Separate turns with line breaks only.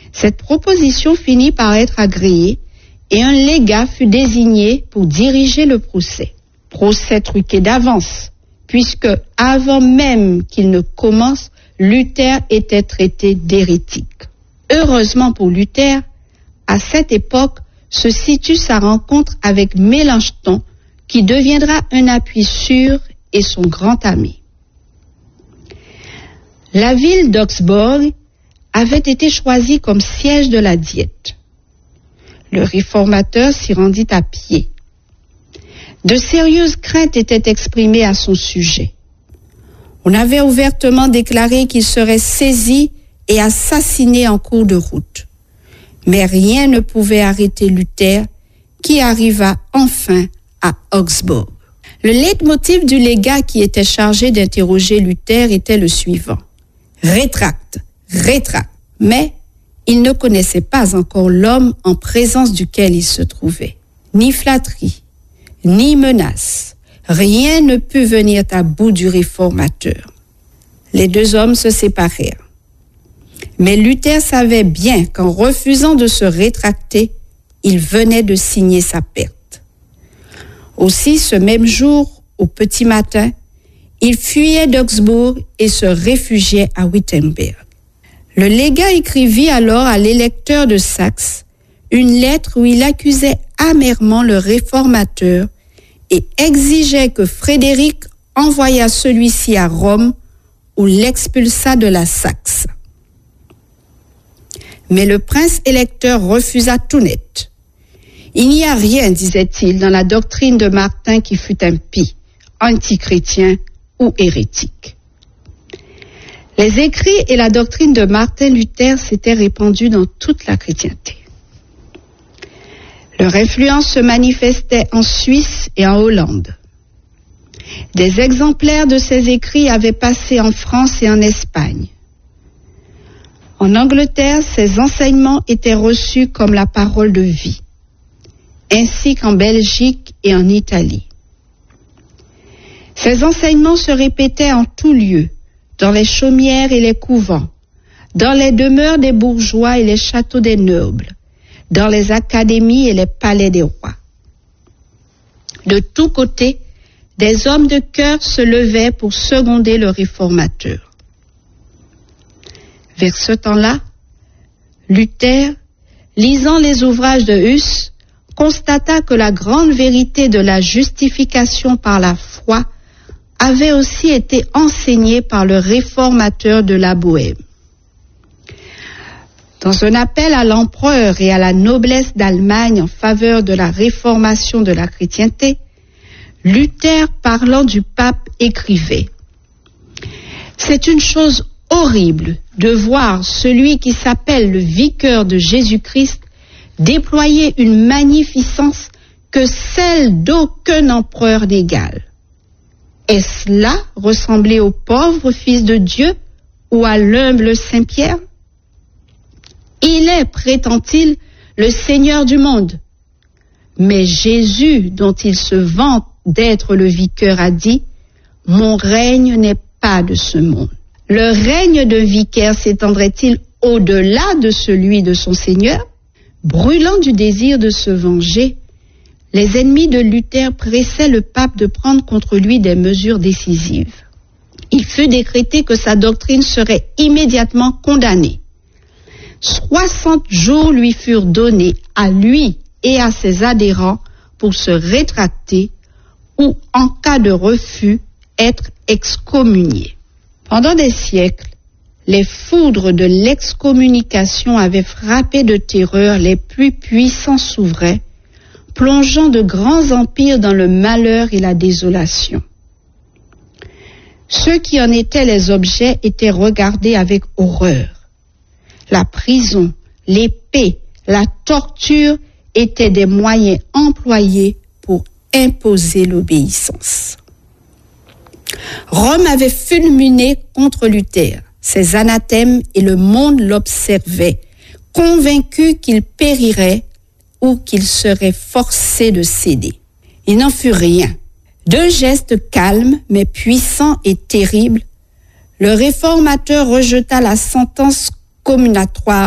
Cette proposition finit par être agréée et un légat fut désigné pour diriger le procès. Procès truqué d'avance, puisque avant même qu'il ne commence, Luther était traité d'hérétique. Heureusement pour Luther, à cette époque se situe sa rencontre avec Mélanchthon, qui deviendra un appui sûr et son grand ami. La ville d'Augsbourg avait été choisie comme siège de la Diète. Le réformateur s'y rendit à pied. De sérieuses craintes étaient exprimées à son sujet. On avait ouvertement déclaré qu'il serait saisi et assassiné en cours de route. Mais rien ne pouvait arrêter Luther, qui arriva enfin à Augsbourg. Le leitmotiv du légat qui était chargé d'interroger Luther était le suivant. Rétracte, rétracte. Mais il ne connaissait pas encore l'homme en présence duquel il se trouvait. Ni flatterie, ni menace. Rien ne put venir à bout du réformateur. Les deux hommes se séparèrent. Mais Luther savait bien qu'en refusant de se rétracter, il venait de signer sa perte. Aussi, ce même jour, au petit matin, il fuyait d'Augsbourg et se réfugiait à Wittenberg. Le légat écrivit alors à l'électeur de Saxe une lettre où il accusait amèrement le réformateur et exigeait que Frédéric envoyât celui-ci à Rome où l'expulsa de la Saxe. Mais le prince électeur refusa tout net. Il n'y a rien, disait-il, dans la doctrine de Martin qui fût impie, antichrétien ou hérétique. Les écrits et la doctrine de Martin Luther s'étaient répandus dans toute la chrétienté. Leur influence se manifestait en Suisse et en Hollande. Des exemplaires de ces écrits avaient passé en France et en Espagne. En Angleterre, ces enseignements étaient reçus comme la parole de vie, ainsi qu'en Belgique et en Italie. Ces enseignements se répétaient en tout lieu, dans les chaumières et les couvents, dans les demeures des bourgeois et les châteaux des nobles, dans les académies et les palais des rois. De tous côtés, des hommes de cœur se levaient pour seconder le réformateur. Vers ce temps-là, Luther, lisant les ouvrages de Huss, constata que la grande vérité de la justification par la foi avait aussi été enseignée par le réformateur de la Bohême. Dans un appel à l'empereur et à la noblesse d'Allemagne en faveur de la réformation de la chrétienté, Luther, parlant du pape, écrivait « C'est une chose horrible de voir celui qui s'appelle le vicaire de Jésus-Christ déployer une magnificence que celle d'aucun empereur n'égale. Est-ce là ressembler au pauvre Fils de Dieu ou à l'humble Saint-Pierre? Il est, prétend-il, le Seigneur du monde. Mais Jésus, dont il se vante d'être le vicaire, a dit « Mon règne n'est pas de ce monde ». Le règne d'un vicaire s'étendrait-il au-delà de celui de son Seigneur? Brûlant du désir de se venger, les ennemis de Luther pressaient le pape de prendre contre lui des mesures décisives. Il fut décrété que sa doctrine serait immédiatement condamnée. 60 jours lui furent donnés à lui et à ses adhérents pour se rétracter ou, en cas de refus, être excommuniés. Pendant des siècles, les foudres de l'excommunication avaient frappé de terreur les plus puissants souverains, plongeant de grands empires dans le malheur et la désolation. Ceux qui en étaient les objets étaient regardés avec horreur. La prison, l'épée, la torture étaient des moyens employés pour imposer l'obéissance. Rome avait fulminé contre Luther, ses anathèmes, et le monde l'observait, convaincu qu'il périrait ou qu'il serait forcé de céder. Il n'en fut rien. D'un geste calme, mais puissant et terrible, le réformateur rejeta la sentence communatoire